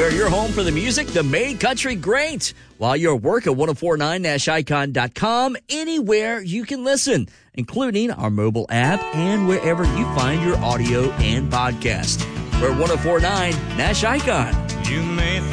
We're your home for the music that made country great. While you're at work at 1049-icon.com, anywhere you can listen, including our mobile app and wherever you find your audio and podcast. We're 1049 Nash Icon. You